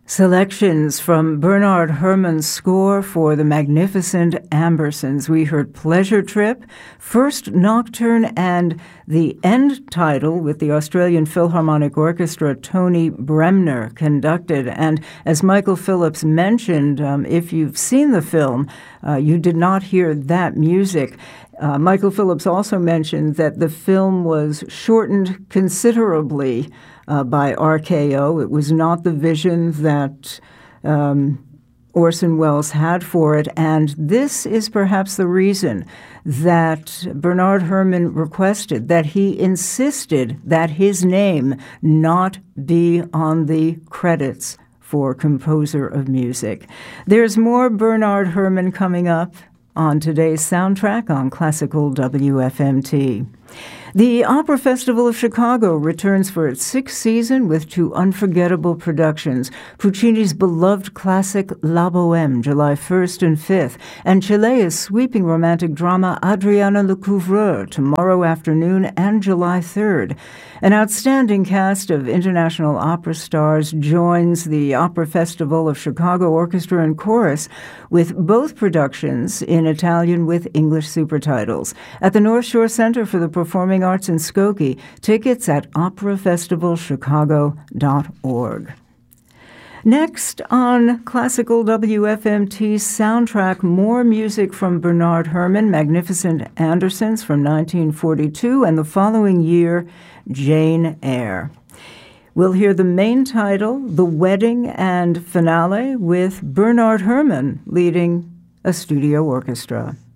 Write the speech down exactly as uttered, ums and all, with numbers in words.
Selections from Bernard Herrmann's score for The Magnificent Ambersons. We heard Pleasure Trip, First Nocturne, and the end title with the Australian Philharmonic Orchestra, Tony Bremner conducted. And as Michael Phillips mentioned, um, if you've seen the film, uh, you did not hear that music. Uh, Michael Phillips also mentioned that the film was shortened considerably uh, by R K O. It was not the vision that um, Orson Welles had for it, and this is perhaps the reason that Bernard Herrmann requested, that he insisted that his name not be on the credits for composer of music. There's more Bernard Herrmann coming up on today's soundtrack on Classical W F M T. The Opera Festival of Chicago returns for its sixth season with two unforgettable productions: Puccini's beloved classic La Bohème, July first and fifth, and Chilea's sweeping romantic drama Adriana Lecouvreur, tomorrow afternoon and July third. An outstanding cast of international opera stars joins the Opera Festival of Chicago Orchestra and Chorus, with both productions in Italian with English supertitles. At the North Shore Center for the Performing Arts in Skokie, tickets at opera festival chicago dot org. Next on Classical W F M T's soundtrack, more music from Bernard Herrmann, Magnificent Ambersons from nineteen forty-two, and the following year, Jane Eyre. We'll hear the main title, The Wedding, and finale with Bernard Herrmann leading a studio orchestra.